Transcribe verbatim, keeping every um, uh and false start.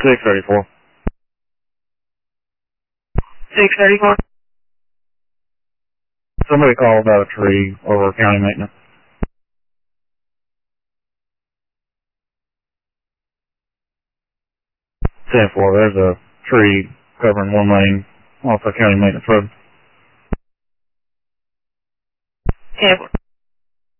six thirty-four. six thirty-four. Somebody called about a tree over county maintenance. ten four, there's a tree covering one lane off the county maintenance road. ten four.